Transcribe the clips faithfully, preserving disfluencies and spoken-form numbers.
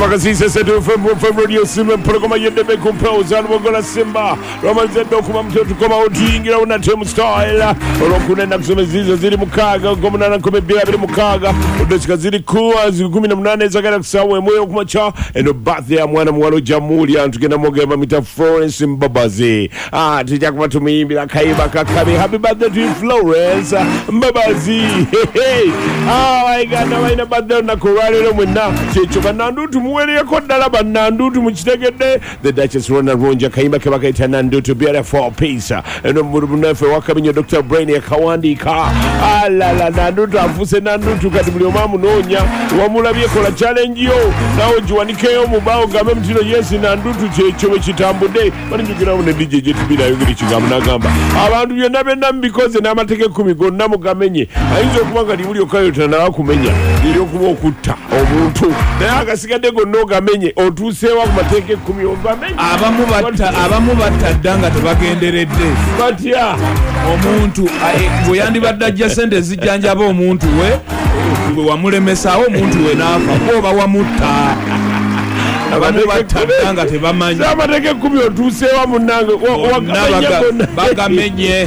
Pakasisa setu February Simba Progoma Yedebe Composer Wogola Simba Roman Zedokuma Mtoto Koma Otingira una Tem Style Olokune na kusome zizo zili mukaga Gomuna na kome bila bila mukaga Udeshika zili kuwa zili kumi na mnane Zagara kusawe mwe okumacha Eno bathi ya mwana mwalo jamuli Antukena mogeba mita Florence Mbabazi Ah, tija kuma tumimbi la kaiba kakami Happy birthday to you Florence Mbabazi Hey hey Ah, waiga na waina birthday na kurali no mwena Chechoka nandutu mwele ya kodala ba nandutu mchitegede The Duchess Rona Ronja Kaimba kebaka ita nandutu Biara for peace Eno murubunefe wakaminyo Doctor Brain ya kawandi ka Alala nandutu afuse nandutu Katibuli omamu nonya Wamula biye kola challenge yo Nao juwanikeyo mubao game mtino yesi nandutu Chechowe chitambude Mani njukina une D J J T B na yungiri chingamu na gamba Abantu yonabe nambikoze na mateke kumigo Namu gamenye Aizo kumanga libuli okayo tana wakumenya Lili okuwa okuta Omuntu Na akasikade gonoga menye Otusewa kumateke kumi omba menye Abamu bata Abamu bata danga tebagenderedde Batia Omuntu Buyandi badda jasende zijanjaba omuntu we Bwe wamulemesawo omuntu we nafa Oba wamutta Abamu bata danga tebamanyi Amateke kumi otusewa munange Bagamenye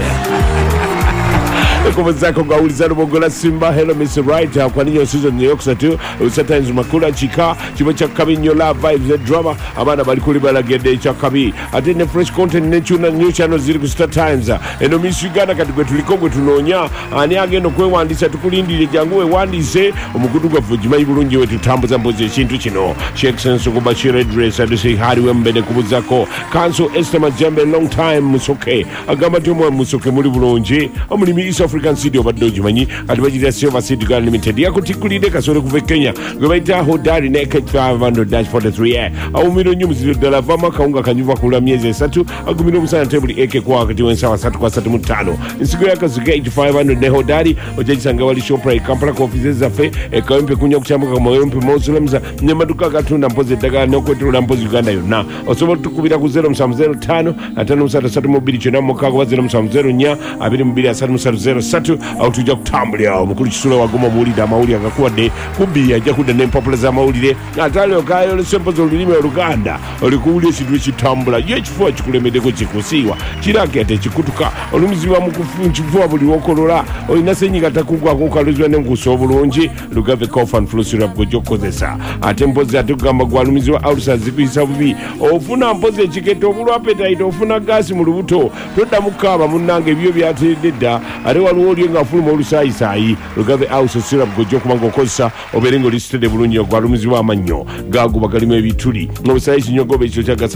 Kumazako gauliza Lubogola Simba Hello Mister Right kwa ninyo season New York satu Usatimes makula chika Chima chakabi nyola vibes the drama Amana balikuli balagede chakabi Atene fresh content nechuna new channel ziri kusta times Eno Miss Uganda katikwe tulikogwe tunonya Ani ageno kwe wandisa tukulindi janguwe wandise Omukutuga fujima ibulunji wetu tambuza mboze chintu chino Sheikh Senso kubashire dress Adisi hari wembede kubuzako Kanso Esther Majembe long time musoke Agamba tumo musoke muri bulunji Omulimi East African City of Adoji Mani, Advajida Silver City Gun Limited. Yakutikuли de Kasoro kuve Kenya. Gwaita hodari naked five hundred dash forty-three A. Au milo nyumu de la vama kaunga kanyuva kula mieze satu. Agumilo msana tebuli eke kwa wakati wensawa satu kwa satu mutano. Nsiku yaka zugage five hundred de hodari. Ojaji sangawali shopra ikampala kwa ofisi zafe. Eka wimpe kunya kuchamuka kama wimpe Muslims. Nyamaduka katuna mpoze daga nokwetu na mpoze Uganda yuna. Osomo tukubira kuzero msamu zero tano. Atano msata satu mobili chona mwakago wa zero msamu zero nya. Abiri mbili asatu msamu zero satu au tuja kutambulya omukulu kisula wagoma muulida amawulire agakuwadde kubbi ajja kudda n'empapula z'amawulire atali okayo lusempo z'olulimi oluganda olikuwulya ekintu ekitambula ye ekifuba ekikulemeddeko kikusiiwa kirage ate ekikutuka olumizibwa mu kifuba buli wokolola olina senyiga takugwako okaluzibwa n'enkuusa obulungi lugave cough and flu syrup gojja okukozesa ate mpozi ate kugamba gwalumizibwa ulcer zikuyisa bubi ofuna mpozi ekikete obulwa appetite ofuna gaasi mu lubuto toddamu kukaaba munnange ebyo byateredde dda ate waliwo oli nga fuluma olusaayisayi lugave ulcer syrup gojja okuba ng'okozesa obeere ng'olisitedde bulungi ogwalumizibwa amannyo gaaguba galimu ebituli n'obusaayi kinyogoba ekyo kyagasa